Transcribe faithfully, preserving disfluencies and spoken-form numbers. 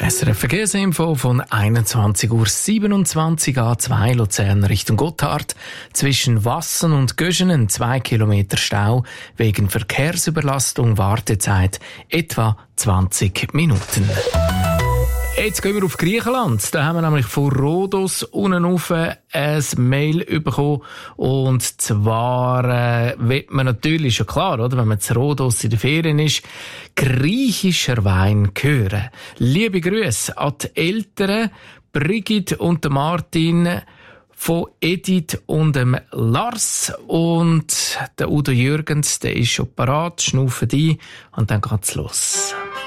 S R F Verkehrsinfo von einundzwanzig Uhr siebenundzwanzig A zwei Luzern Richtung Gotthard. Zwischen Wassen und Göschenen zwei Kilometer Stau wegen Verkehrsüberlastung, Wartezeit etwa zwanzig Minuten. Jetzt gehen wir auf Griechenland. Da haben wir nämlich von Rhodos unten rauf ein Mail bekommen. Und zwar äh, will man natürlich, schon klar, oder, wenn man zu Rhodos in den Ferien ist, griechischer Wein hören. Liebe Grüße an die Eltern, Brigitte und Martin von Edith und dem Lars. Und der Udo Jürgens, der ist schon parat, schnaufen ein und dann geht's los.